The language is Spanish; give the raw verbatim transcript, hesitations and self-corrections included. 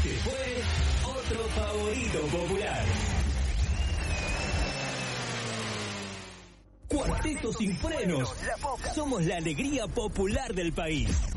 Este fue otro favorito popular. Cuarteto Sin Frenos. Somos la alegría popular del país.